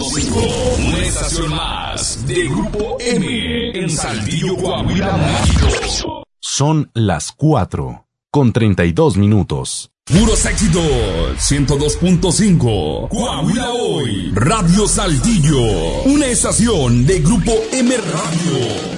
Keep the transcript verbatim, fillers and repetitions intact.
cinco, una estación más de Grupo M en Saltillo, Coahuila, México. Son las cuatro con treinta y dos minutos. Puros éxitos, ciento dos punto cinco, Coahuila Hoy, Radio Saltillo, una estación de Grupo M Radio.